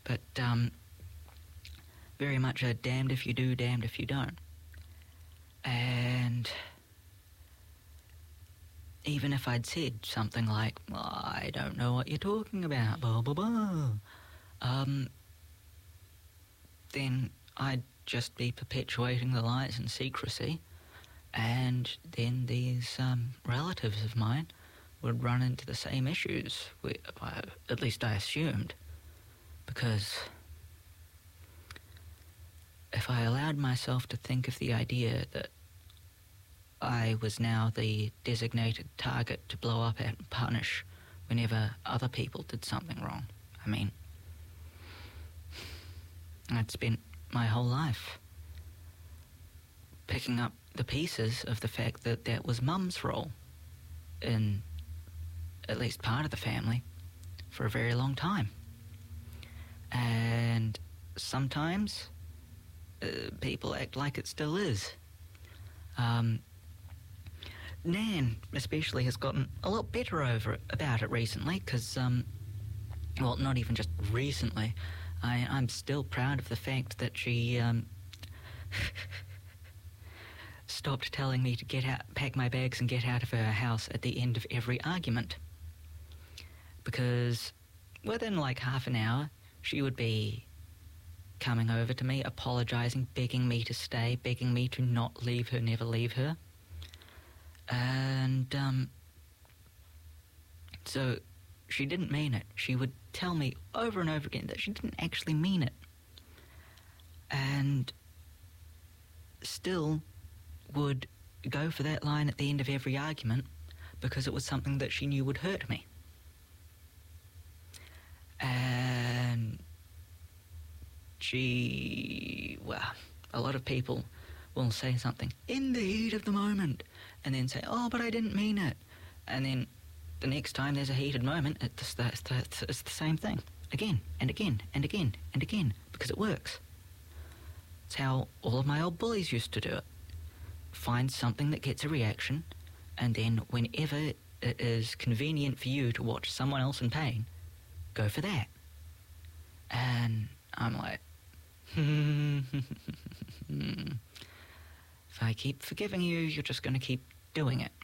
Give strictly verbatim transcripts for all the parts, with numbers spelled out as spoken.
but um, very much a damned if you do, damned if you don't. And even if I'd said something like, oh, I don't know what you're talking about, blah, blah, blah, um, then I'd just be perpetuating the lies and secrecy, and then these um, relatives of mine would run into the same issues, we, uh, at least I assumed, because if I allowed myself to think of the idea that I was now the designated target to blow up at and punish whenever other people did something wrong, I mean, I'd spent my whole life picking up the pieces of the fact that that was Mum's role in at least part of the family for a very long time. And sometimes uh, people act like it still is. Um, Nan especially has gotten a lot better over it, about it recently, because, um, well, not even just recently, I, I'm still proud of the fact that she um, stopped telling me to get out, pack my bags and get out of her house at the end of every argument. Because within like half an hour, she would be coming over to me, apologising, begging me to stay, begging me to not leave her, never leave her. And um, so she didn't mean it. She would tell me over and over again that she didn't actually mean it. And still would go for that line at the end of every argument because it was something that she knew would hurt me. And she, well, a lot of people will say something in the heat of the moment and then say, oh, but I didn't mean it. And then the next time there's a heated moment, it's the, it's the, it's the same thing. Again and again and again and again, because it works. It's how all of my old bullies used to do it. Find something that gets a reaction, and then whenever it is convenient for you to watch someone else in pain, go for that. And I'm like, if I keep forgiving you, you're just going to keep doing it.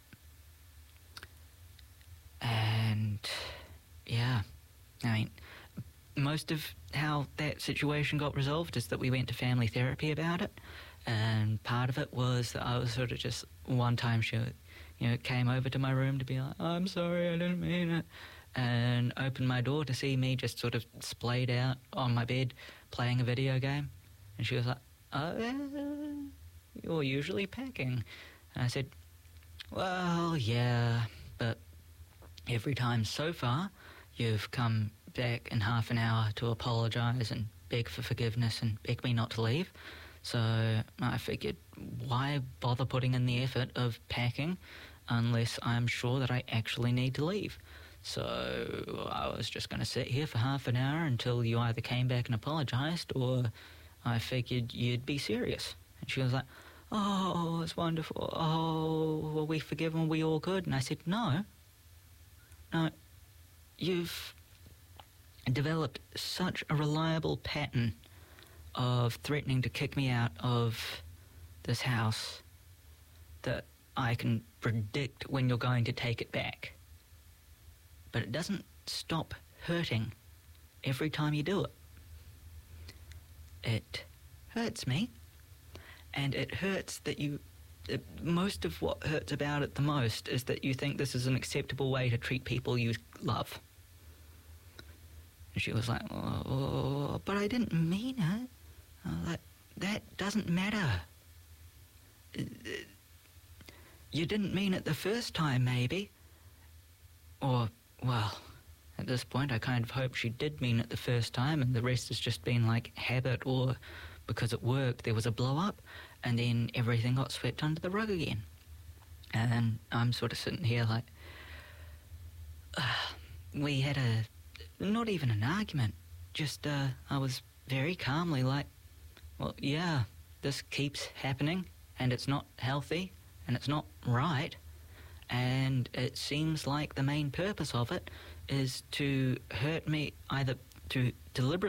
And yeah, I mean, most of how that situation got resolved is that we went to family therapy about it, and part of it was that I was sort of just, one time she, you know, came over to my room to be like, oh, I'm sorry, I didn't mean it, and opened my door to see me just sort of splayed out on my bed playing a video game, and she was like, oh, you're usually packing. And I said, well, yeah, but every time so far you've come back in half an hour to apologise and beg for forgiveness and beg me not to leave. So I figured, why bother putting in the effort of packing unless I'm sure that I actually need to leave? So I was just going to sit here for half an hour until you either came back and apologised, or I figured you'd be serious. And she was like, oh, it's wonderful. Oh, were we forgiven? Were we all good? And I said, no. No, you've developed such a reliable pattern of threatening to kick me out of this house that I can predict when you're going to take it back. But it doesn't stop hurting every time you do it. It hurts me, and it hurts that you... It, most of what hurts about it the most is that you think this is an acceptable way to treat people you love. And she was like, oh, but I didn't mean it. Oh, that, that doesn't matter. You didn't mean it the first time, maybe. Or, well, at this point I kind of hope she did mean it the first time, and the rest has just been like habit, or because at work there was a blow-up and then everything got swept under the rug again. And I'm sort of sitting here like, uh, we had a, not even an argument, just uh, I was very calmly like, well, yeah, this keeps happening and it's not healthy and it's not right, and it seems like the main purpose of it is to hurt me, either to deliberately